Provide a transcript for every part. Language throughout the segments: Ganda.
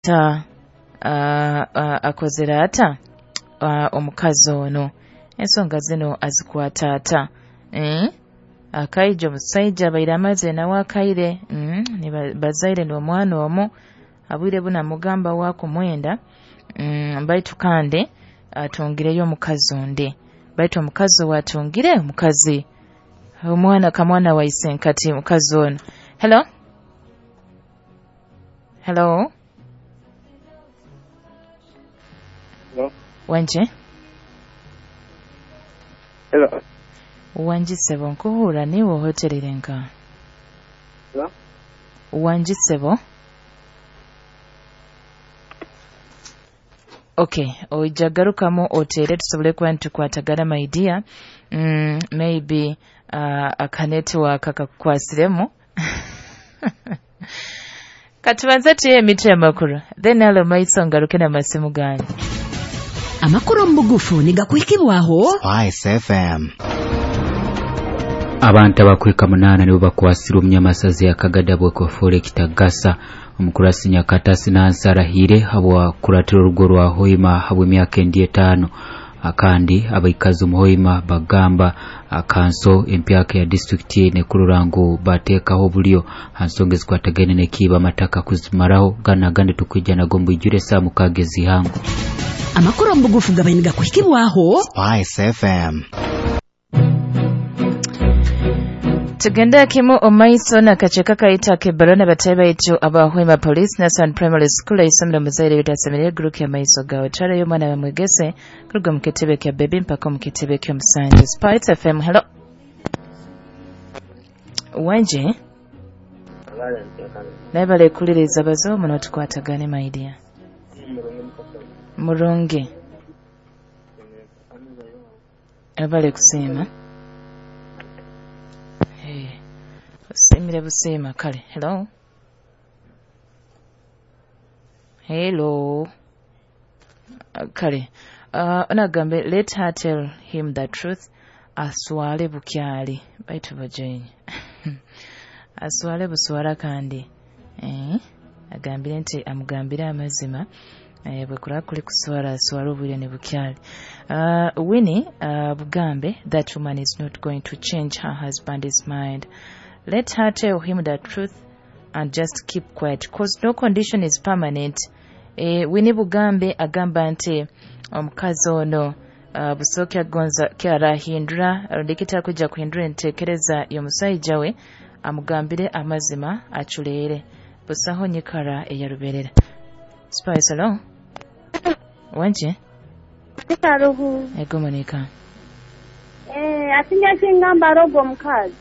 ta akozera ata omukazi ono ensonga zino azikwata ata akaija omusajja abaire amaze nawe akaire bazaire n'omwana omu abwire buna mugamba wakumwenda baitu kande atungireyo omukazi onde baitu omukazi watungire omukazi omwana kamwana waise nkati mukazi ono. Hello hello wanje hello wanje sebo nkuhura niwo hotelere nka hello wanje sebo okay ojagarukamu otere tusobole kuba ntukwatagana my dear maybe aka network akakwasiremu katubanza tuye emitwe amakuru then alo maiso ngaruke n'amasimu ganyu amakuru mbugufu nigakwikibwaho Spice FM. Abantu abakwika 8 nibo bakwasira omunyamasazi akagadabwe ko fole kitagasa omukurasi Nyakatasi nansarahire habwa kuratira urugo rwa Hoima habwe myaka 5 akandi abaikazi umuhoima bagamba akanso empyaka ya district ne kururango batekaho bulyo hansongezi kwatagene ne kiba mataka kuzimaraho gande tukwijana gombo ijure sa mukagezi hangu amakuru mbugufu gabainiga kuhikibwaho Spice FM. tugenda kimu omaiso na kacheka kaita kebarona bataiba itu abahwema police na San Primary School isomero muzaire bitasemere group ya maiso gawe chara yo mwana bamwegese kuruga muketebe kya baby mpaka muketebe kya musanje. Spice FM. Hello wanje nabale kuliriza bazo muno tukwatagane my dear Murungi abale kusema Simire busema kale. Hello hello kale onagambe let her tell him the truth aswale bukyali baitu bajeni aswale buswala kandi agambire nti amugambira amazima bwe kurakuli kuswala aswala obwire ne bukyali Winnie bugambe that woman is not going to change her husband's mind. Let her tell him the truth and just keep quiet because no condition is permanent. Winnie bugambe agamba nti omukazi ono busooka agonza kyarahindura ndikita kujja kuhindura entekereza y'omusajja we amugambire amazima aculeere busaho nyikara eyaruberera. Spice along wanje Taruhu egomonika atinya kingamba rogo mukazi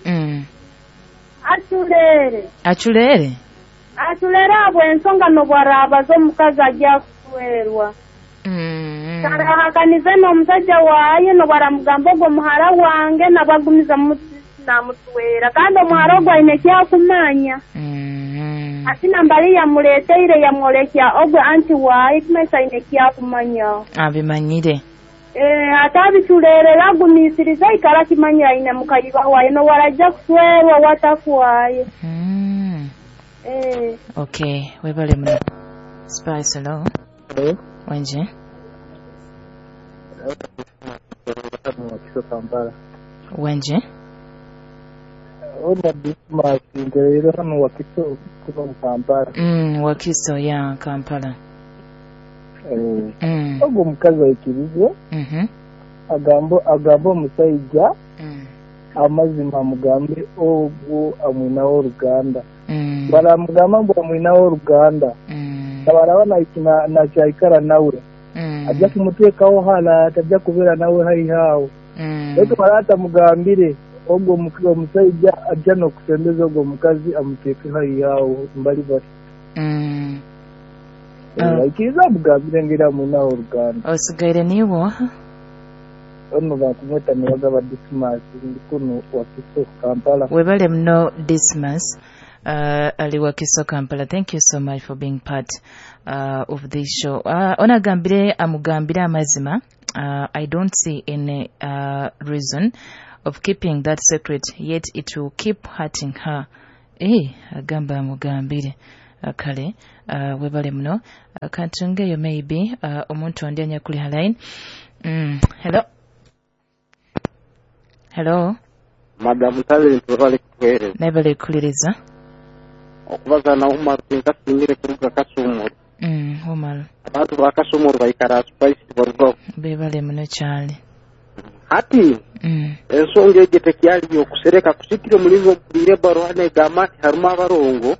aculeere abo ensonga nobwaraba z'omukazi ajja kuwerwa karahakanize n'omusajja waaye nobwaramugamba ogwo muhara wange nabwagumiza namutuweera kandi omuhara ogwo aine kyakumanya ati nambali yamuleeteire yamwolekya ogwo anti waaye kimesa aine kyakumanya abimanyire ate abituleerera agumiisiriza ikala kimanyira aine mukayiba waaye nowarajja kuswerwa watakuwaaye okay webale muno. Spice along wanje wanje Ona Dismas ngerero hano wakiso kuba Kampala. Wakiso ya Kampala. Ogwo mukazi ekirizo. Agambo musajja. Amazima mugambe ogwo amwinawo Uganda. Bala mugamba mbo amwinawo Uganda. Tabarabana ikina na chaikara nawe. Ajja kumutekaho hala atajja kubera nawe hayihawo. Eto barata mugambire ogwo omusajja ajja n'okusembeza ogwo mukazi amuteeke hayihawo mbali bati. Ikiriza bugambire ngira mwinawo Uganda. Osigaire niwo ono bakumweta niwagaba Dismas ndikuno wakiso Kampala. Webale mno Dismas ali wakiso Kampala. Thank you so much for being part of this show. Onagambire amugambire amazima. I don't see any reason of keeping that secret, yet it will keep hurting her. Agamba amugambire kale webale muno kantungeyo maybe omuntu ondi anya kuli line. Hello Madam Talent wale kwere nebale kuliriza okubaza na Umar tinkasimire kuruga Kasumuru Umar abantu bakasumuru bayikara spice borgo bebale muno cyane ati ensonga egete kyali okusereka kusikire mulingo mpulire barwane gamati haruma abarongo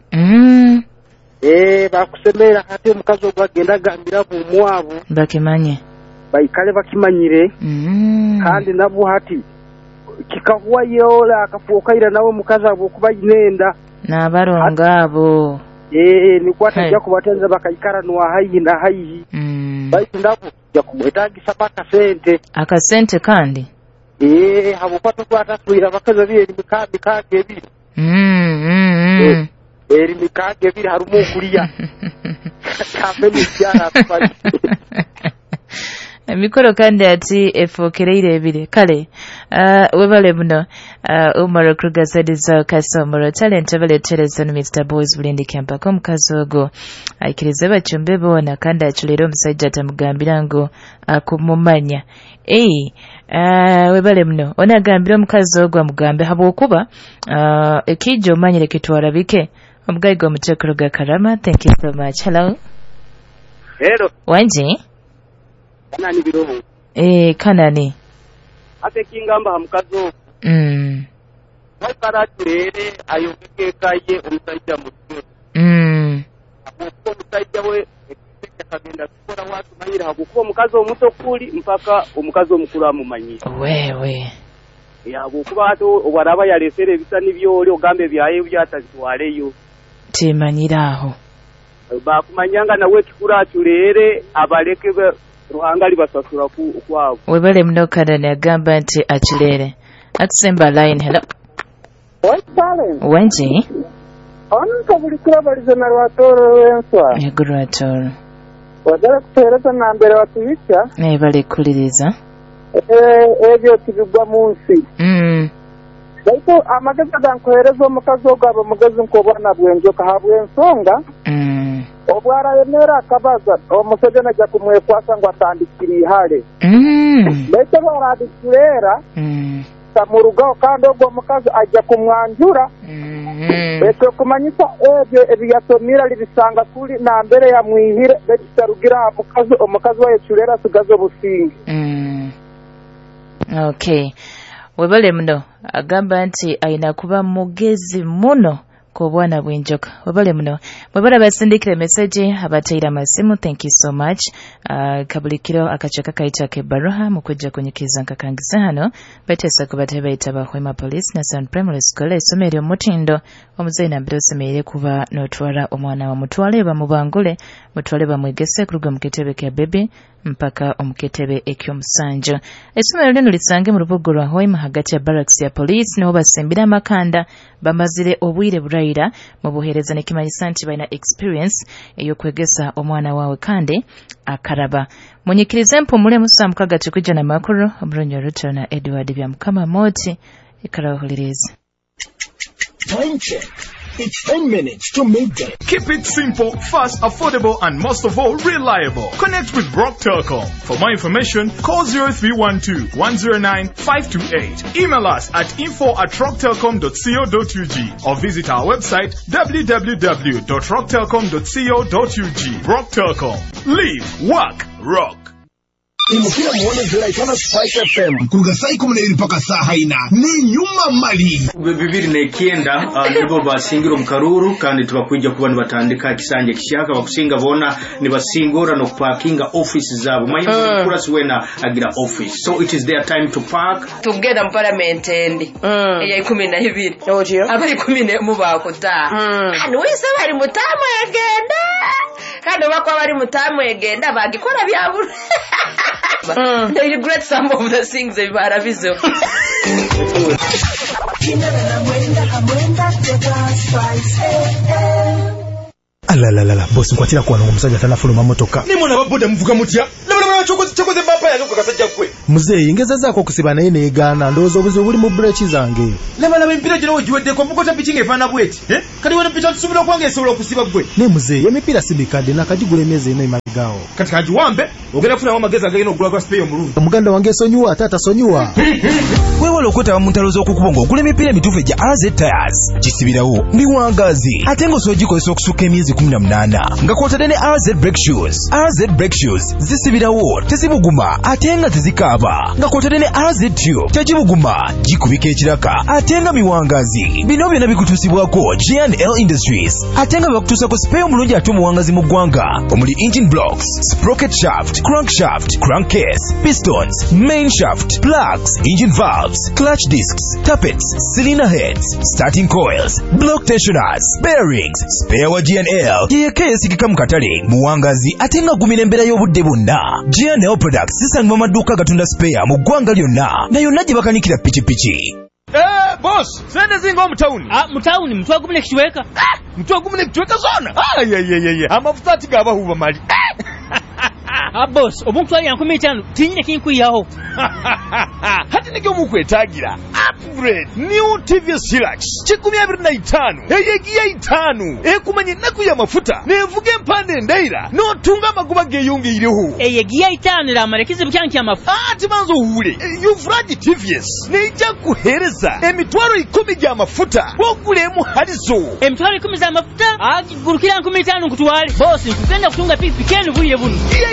bakusemera hati omukazi ogwagenda gambira bumwabu bakimanye bayikale bakimanyire kandi nabo hati kikavuwa yola akafuukaira nawe mukazi abo kuba inenda n'abarongo abo ni kwatajja kubatenza bakayikara nwa hayi na hayi baitu ndabo ya kumwetagisa paka sente akasente kandi habo pato kwatatuira bakaza biri mikage ebiri eri mikage ebiri harumu okuliya kameni cyara kupati mikoro kandi ati efokereire ebire kale webale muno Umar Kruger sadiza Kasomoro talent abaletereza no Mr Boys Blindi Camp akomukazi ogo aikiriza bachumbe bona kandi achulira omusajja atamugambira ngo akumumanya webale muno onagambira omukazi ogo amugambe habokuba ekijo manyire kitwara bike omugayigo omutekero ga Karama. Thank you so much. Hello Wanji Kanani biroho Kanani ate kingamba hamukazo Wakaratuere ayokekaye omusajja mutu abuko omusajja we ekagenda kukora watu manyira abuko omukazi omuto kuli mpaka omukazi omukulu amumanyira wewe abukuba ato obaraba yalesere ebisani byoli ogambe byaye byatazitwaleyo timanyiraho bakumanyanga nawe kikuratulere abaleke ruhangali basasura kwabo webale muno Kanani agamba nti akirere atusemba line. Hello Wanji Onka bulikira balize na rwatoro wenswa egurwatoro wadala kutereza na mbere watuyicha bale kuliriza ebyo tibigwa munsi Baito amageza gankohereza omukazi ogaba mugezi nkobana bwenjoka habwensonga obwara yemera akabaza omusajja najja kumwekwasa ngo atandikiri hale baito baradikirera tamurugaho kandi ogwo omukazi ajja kumwanjura beto kumanyisa ebyo ebiyatomira libisanga kuli na mbere ya mwihire bekitarugira omukazi wayo kirera sigazo busingi okay webale muno agamba nti aina kuba mugezi muno ko bwana bwenjoka webale muno mwebala basindikire message abateira masimu. Thank you so much. Kabulikiro akachaka kaita ke baroha mukujja kunyikiza nkakangisa hano betesa kubateba itaba Hwema Police na San Primary School esomero omutindo omuzaina mbere osemere kuba notwara omwana wa mutwale bamubangule mutwale bamwegese kuruga muketebe kya bebe mpaka omuketebe ekyomusanjo. Esomero lino lisange mu rubugo lwa Hwema hagati ya barracks ya police no basembira makanda bamazire obwire buraira mu buhereza nekimanyisa nti baina experience eyokwegesa omwana wawe kandi akaraba. Munyikirize mpumule musamuka gati kujja na makuru Obronyo Ruto na Edward Byamukama Moti ikarahuliriza. Time check. It's 10 minutes to midday. Keep it simple, fast, affordable, and most of all, reliable. Connect with Rock Telecom. For more information, call 0312-109-528. Email us at info@rocktelecom.co.ug or visit our website www.rocktelecom.co.ug. Rock Telecom. Live, work, rock. Imukira muone ziraikana Spice FM kuruga saa 12 mpaka saa haina ni nyuma mali bibiri nekienda nibo basingiro mukaruru kandi tubakwijja kuba nibatandika kisanje kishaka bakusinga bona nibasingora no parkinga office zabo mayimbo kurasi wena agira office, so it is their time to park tugenda mu parliament endi eya 12 ojo abali 10 mubakota kandi wese bari mutamu egenda kandi bakwa bari mutamu egenda bagikora byaburu they regret some of the things they barabizo. Alalala boss nkwatira kwa omusajja tanafuluma motoka. Ni mwana baboda mvuga mutya. Labala chokoze bapa yange ku kasajja kwe. Muzeyi ngeza zaako okusiba naye neegaana ndowooza obuzibu buli mu breeki zange. Labala empira gino ogiweddeko mukota pikinga efaana bweti. Kati wona pita tusubira okwange esobola okusiba gwe. Ne muzeyi emipiira si mikadde nakagigula emyezi eno emagaawo. Kati kagiwambe ogenda kufunamu amagezi agagenda okugula kwa spray omulungi. Omuganda wange esonyiwa taata sonyiwa. Weewala okwetaba mu ntalo z'okukuba ng'ogula emipiira emituufu egya AZ Tires. Gisibirawo miwangazi ate ng'osoogikozesa okusukka emyezi 18 nga kw'otadde ne AZ Brake Shoes. AZ Brake Shoes zisibirawo tezibuguma ate nga tezikaaba nga kw'otadde ne AZ Tube tegibuguma gikubika ekiraka ate nga miwangazi. Bino byonna bikutuusibwako G&L Industries ate nga bakutuusako spare omulungi ate omuwangazi mu ggwanga omuli engine blocks, sprocket shaft, crankshaft, crankcase, pistons, main shaft, plugs, engine valves, clutch discs, tappets, cylinder heads, starting coils, block tensioners, bearings, spare wa G&L yeyeka yesigika mu katale muwangazi ate nga gumira embeera y'obudde bonna. G&L Products zisangibwa mu maduuka agatunda spare mu ggwanga lyonna na yonna gye bakanikira pikipiki. Boss, sende zingo mtauni. Mtauni, mtu agumune kichweka. Mtu agumune kichweka zona. Amafuta ati gaba huba mali. Boss, omuntu ali 15 tinyine kinkuyaho. Hati nige omukwetagira. Upgrade new TVS Hilux 2025 eyegiya 5 ekumanye naku ya mafuta nevuga empande endaira notunga amaguba geyongeyireho eyegiya 5 la marekizi byanki ya mafuta ati manzo uhule yuvraji TVS neija kuhereza emitwaro 10 gya mafuta wogulemu halizo emitwaro 10 za mafuta agurukira 15 kutwale boss nkugenda kutunga pikipiki enu buye bunu